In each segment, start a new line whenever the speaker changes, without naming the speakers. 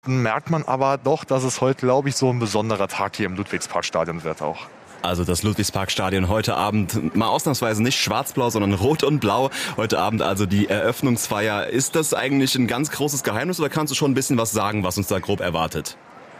merkt man aber doch, dass es heute, glaube ich, so ein besonderer Tag hier im Ludwigsparkstadion wird auch.
Also das Ludwigsparkstadion heute Abend mal ausnahmsweise nicht schwarz-blau, sondern rot und blau. Heute Abend also die Eröffnungsfeier. Ist das eigentlich ein ganz großes Geheimnis oder kannst du schon ein bisschen was sagen, was uns da grob erwartet?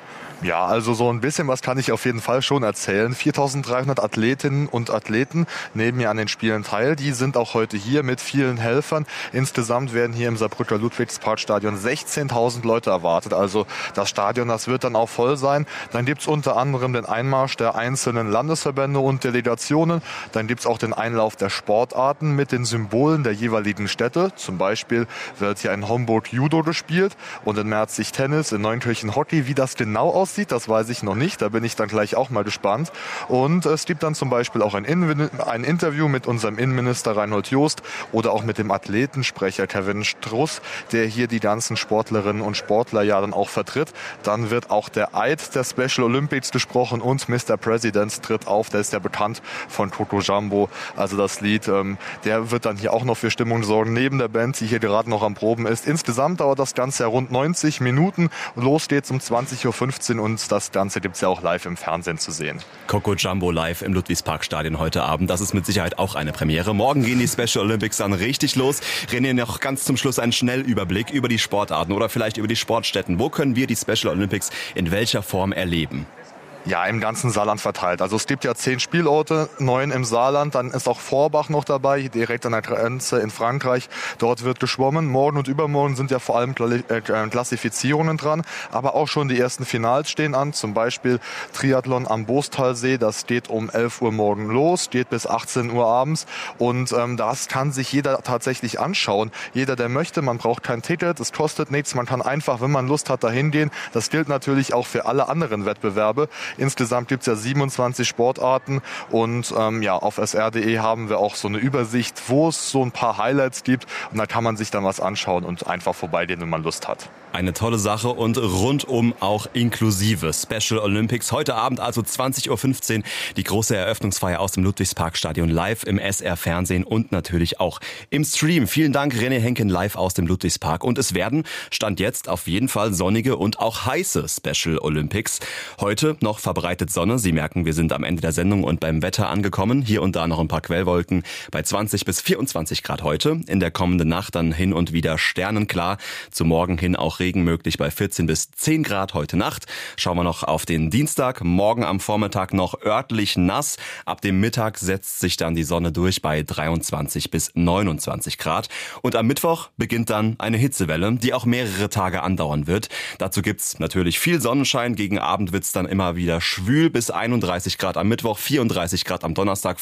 Ja, also so ein bisschen was kann ich auf jeden Fall schon erzählen. 4.300 Athletinnen und Athleten nehmen hier an den Spielen teil. Die sind auch heute hier mit vielen Helfern. Insgesamt werden hier im Saarbrücker Ludwigsparkstadion 16.000 Leute erwartet. Also das Stadion, das wird dann auch voll sein. Dann gibt's unter anderem den Einmarsch der einzelnen Landesverbände und Delegationen. Dann gibt's auch den Einlauf der Sportarten mit den Symbolen der jeweiligen Städte. Zum Beispiel wird hier in Homburg Judo gespielt und in Merzig Tennis, in Neunkirchen Hockey. Wie das genau aussieht, das weiß ich noch nicht. Da bin ich dann gleich auch mal gespannt. Und es gibt dann zum Beispiel auch ein Interview mit unserem Innenminister Reinhold Jost oder auch mit dem Athletensprecher Kevin Struss, der hier die ganzen Sportlerinnen und Sportler ja dann auch vertritt. Dann wird auch der Eid der Special Olympics gesprochen und Mr. President tritt auf. Der ist ja bekannt von Coco Jumbo. Also das Lied, der wird dann hier auch noch für Stimmung sorgen, neben der Band, die hier gerade noch am Proben ist. Insgesamt dauert das Ganze ja rund 90 Minuten. Los geht's um 20.15 Uhr und das Ganze gibt's ja auch live im Fernsehen zu sehen.
Coco Jumbo live im Ludwigsparkstadion heute Abend. Das ist mit Sicherheit auch eine Premiere. Morgen gehen die Special Olympics dann richtig los. René, noch ganz zum Schluss einen Schnellüberblick über die Sportarten oder vielleicht über die Sportstätten. Wo können wir die Special Olympics in welcher Form erleben?
Ja, im ganzen Saarland verteilt. Also es gibt ja 10 Spielorte, 9 im Saarland. Dann ist auch Forbach noch dabei, direkt an der Grenze in Frankreich. Dort wird geschwommen. Morgen und übermorgen sind ja vor allem Klassifizierungen dran. Aber auch schon die ersten Finals stehen an. Zum Beispiel Triathlon am Boostalsee. Das geht um 11 Uhr morgen los, geht bis 18 Uhr abends. Und das kann sich jeder tatsächlich anschauen. Jeder, der möchte. Man braucht kein Ticket, es kostet nichts. Man kann einfach, wenn man Lust hat, dahin gehen. Das gilt natürlich auch für alle anderen Wettbewerbe. Insgesamt gibt's ja 27 Sportarten und auf sr.de haben wir auch so eine Übersicht, wo es so ein paar Highlights gibt und da kann man sich dann was anschauen und einfach vorbeigehen, wenn man Lust hat.
Eine tolle Sache und rundum auch inklusive Special Olympics. Heute Abend also 20.15 Uhr die große Eröffnungsfeier aus dem Ludwigsparkstadion live im SR-Fernsehen und natürlich auch im Stream. Vielen Dank, René Henken, live aus dem Ludwigspark. Und es werden, Stand jetzt, auf jeden Fall sonnige und auch heiße Special Olympics. Heute noch verbreitet Sonne. Sie merken, wir sind am Ende der Sendung und beim Wetter angekommen. Hier und da noch ein paar Quellwolken bei 20 bis 24 Grad heute. In der kommenden Nacht dann hin und wieder sternenklar. Zu morgen hin auch Regen möglich bei 14 bis 10 Grad heute Nacht. Schauen wir noch auf den Dienstag. Morgen am Vormittag noch örtlich nass. Ab dem Mittag setzt sich dann die Sonne durch bei 23 bis 29 Grad. Und am Mittwoch beginnt dann eine Hitzewelle, die auch mehrere Tage andauern wird. Dazu gibt's natürlich viel Sonnenschein. Gegen Abend wird's dann immer wieder schwül bis 31 Grad am Mittwoch, 34 Grad am Donnerstag,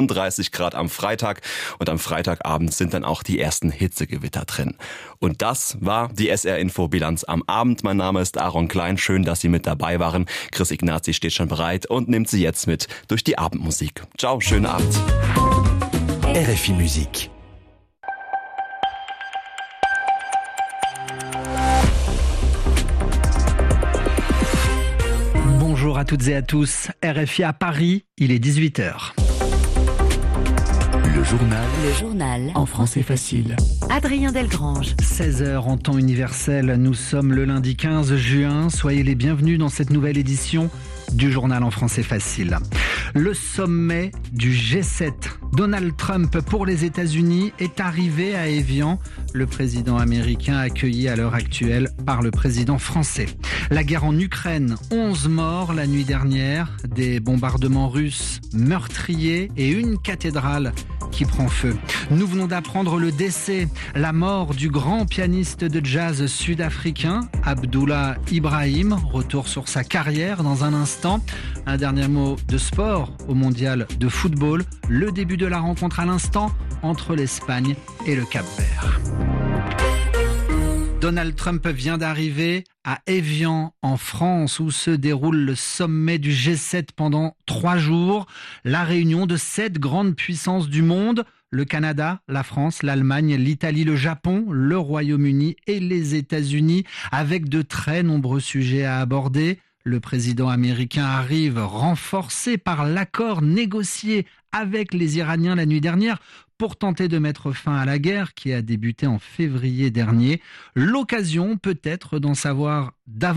35 Grad am Freitag. Und am Freitagabend sind dann auch die ersten Hitzegewitter drin. Und das war die SR-Info-Bilanz am Abend. Mein Name ist Aaron Klein. Schön, dass Sie mit dabei waren. Chris Ignazi steht schon bereit und nimmt Sie jetzt mit durch die Abendmusik. Ciao, schönen Abend.
RFI Musik.
Bonjour à toutes et à tous. RFI à Paris, il est 18h.
Le journal en français facile.
Adrien Delgrange.
16h en temps universel, nous sommes le lundi 15 juin. Soyez les bienvenus dans cette nouvelle édition du journal en français facile. Le sommet du G7. Donald Trump pour les États-Unis est arrivé à Évian. Le président américain accueilli à l'heure actuelle par le président français. La guerre en Ukraine, 11 morts la nuit dernière, des bombardements russes meurtriers et une cathédrale qui prend feu. Nous venons d'apprendre le décès, la mort du grand pianiste de jazz sud-africain, Abdullah Ibrahim. Retour sur sa carrière dans un instant. Un dernier mot de sport au mondial de football. Le début de la rencontre à l'instant entre l'Espagne et le Cap-Vert. Donald Trump vient d'arriver à Évian, en France, où se déroule le sommet du G7 pendant 3 jours. La réunion de 7 grandes puissances du monde, le Canada, la France, l'Allemagne, l'Italie, le Japon, le Royaume-Uni et les États-Unis, avec de très nombreux sujets à aborder. Le président américain arrive renforcé par l'accord négocié avec les Iraniens la nuit dernière pour tenter de mettre fin à la guerre qui a débuté en février dernier. L'occasion peut-être d'en savoir davantage